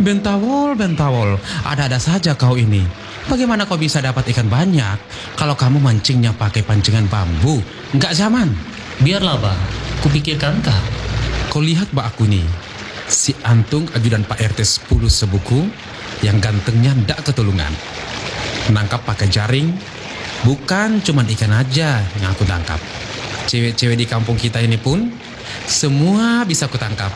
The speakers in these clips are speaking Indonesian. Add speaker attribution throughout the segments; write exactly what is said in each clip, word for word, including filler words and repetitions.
Speaker 1: Bentawol, Bentawol, ada-ada saja kau ini. Bagaimana kau bisa dapat ikan banyak kalau kamu mancingnya pakai pancingan bambu? Enggak zaman.
Speaker 2: Biarlah, Bah. Kupikirkan kah?
Speaker 1: Kau lihat Mbak aku nih. Si Antung ajudan Pak R T sepuluh sebuku yang gantengnya ndak ketulungan. Nangkap pakai jaring. Bukan cuman ikan aja yang aku tangkap. Cewek-cewek di kampung kita ini pun semua bisa kutangkap.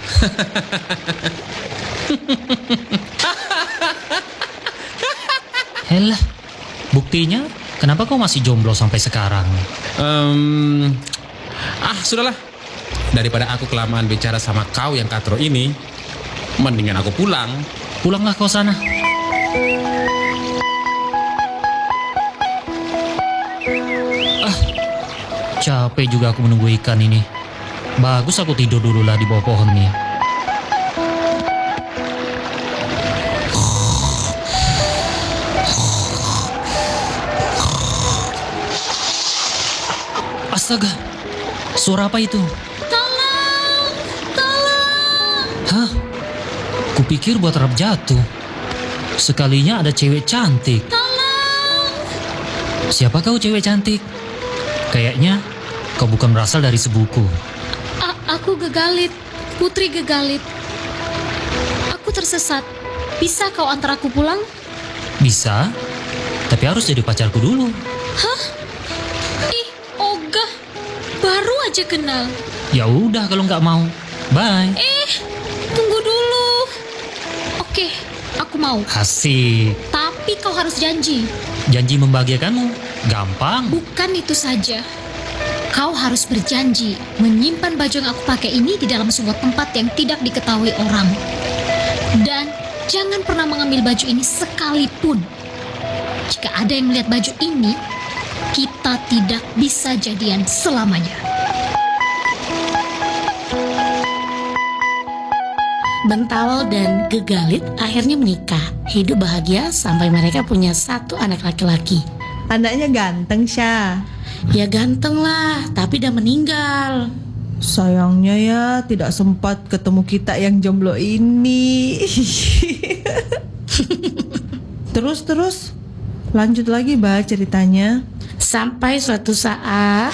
Speaker 2: Helah, buktinya kenapa kau masih jomblo sampai sekarang?
Speaker 1: Um, ah, sudahlah. Daripada aku kelamaan bicara sama kau yang katro ini, mendingan aku pulang.
Speaker 2: Pulanglah kau sana. Ah, capek juga aku menunggu ikan ini. Bagus aku tidur dulu lah di bawah pohon nih. Astaga, suara apa itu?
Speaker 3: Tolong, tolong.
Speaker 2: Hah? Kupikir buat rap jatuh. Sekalinya ada cewek cantik.
Speaker 3: Tolong.
Speaker 2: Siapa kau cewek cantik? Kayaknya kau bukan berasal dari sebuku.
Speaker 3: A- aku Gegalit, Putri Gegalit. Aku tersesat. Bisa kau antar aku pulang?
Speaker 2: Bisa, tapi harus jadi pacarku dulu.
Speaker 3: Hah? Ih, ogah. Baru aja kenal.
Speaker 2: Ya udah kalau nggak mau, bye.
Speaker 3: Eh, tunggu dulu. Oke, aku mau.
Speaker 2: Asik.
Speaker 3: Tapi kau harus janji.
Speaker 2: Janji membahagiakanmu, gampang.
Speaker 3: Bukan itu saja. Kau harus berjanji menyimpan baju yang aku pakai ini di dalam sebuah tempat yang tidak diketahui orang. Dan jangan pernah mengambil baju ini sekalipun. Jika ada yang melihat baju ini, kita tidak bisa jadian selamanya.
Speaker 4: Bentawol dan Gegalit akhirnya menikah. Hidup bahagia sampai mereka punya satu anak laki-laki.
Speaker 5: Anaknya ganteng, Syah.
Speaker 4: Ya ganteng lah, tapi udah meninggal.
Speaker 5: Sayangnya ya tidak sempat ketemu kita yang jomblo ini. Terus-terus lanjut lagi bah ceritanya.
Speaker 4: Sampai suatu saat,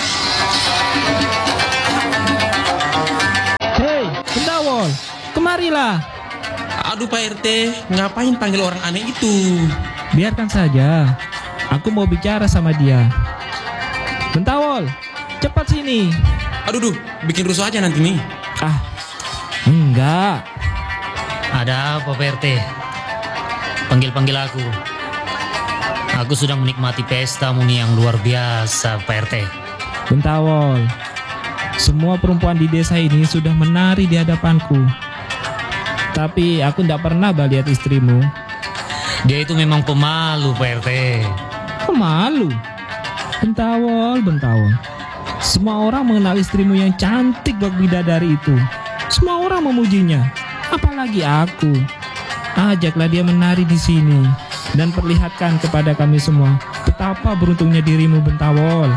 Speaker 6: Hei, Bentawol, kemarilah.
Speaker 1: Aduh Pak R T, ngapain panggil orang aneh itu?
Speaker 6: Biarkan saja, aku mau bicara sama dia. Bentawol, cepat sini.
Speaker 1: Aduh, duh, bikin rusuh aja nanti nih.
Speaker 6: Ah, enggak.
Speaker 2: Ada apa P R T? Panggil-panggil aku. Aku sedang menikmati pestamu nih yang luar biasa P R T.
Speaker 6: Bentawol, semua perempuan di desa ini sudah menari di hadapanku. Tapi aku tidak pernah bah lihat istrimu.
Speaker 2: Dia itu memang pemalu P R T.
Speaker 6: Pemalu? Bentawol, Bentawol. Semua orang mengenal istrimu yang cantik bak bidadari itu. Semua orang memujinya. Apalagi aku. Ajaklah dia menari di sini dan perlihatkan kepada kami semua betapa beruntungnya dirimu, Bentawol.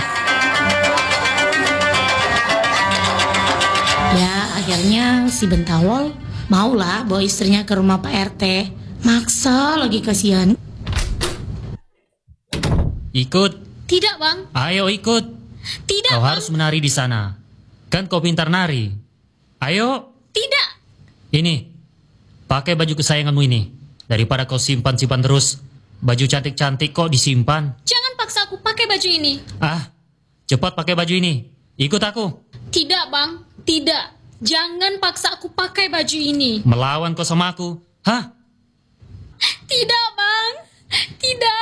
Speaker 4: ya akhirnya si Bentawol maulah bawa istrinya ke rumah Pak R T. Maksa lagi, kasihan.
Speaker 2: Ikut.
Speaker 3: Tidak, Bang.
Speaker 2: Ayo ikut.
Speaker 3: Tidak,
Speaker 2: Kau
Speaker 3: Bang.
Speaker 2: harus menari di sana. Kan kau pintar nari. Ayo.
Speaker 3: Tidak.
Speaker 2: Ini. Pakai baju kesayanganmu ini. Daripada kau simpan-simpan terus. Baju cantik-cantik kok disimpan.
Speaker 3: Jangan paksa aku pakai baju ini.
Speaker 2: Ah, cepat pakai baju ini. Ikut aku.
Speaker 3: Tidak, Bang. Tidak. Jangan paksa aku pakai baju ini.
Speaker 2: Melawan kau sama aku. Hah?
Speaker 3: Tidak, Bang. Tidak.